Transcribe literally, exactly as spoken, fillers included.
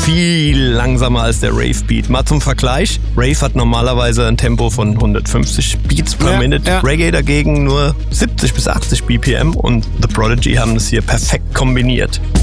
viel langsamer als der Rave-Beat. Mal zum Vergleich, Rave hat normalerweise ein Tempo von hundertfünfzig Beats per Ja, Minute, ja. Reggae dagegen nur siebzig bis achtzig B P M und The Prodigy haben es hier perfekt kombiniert.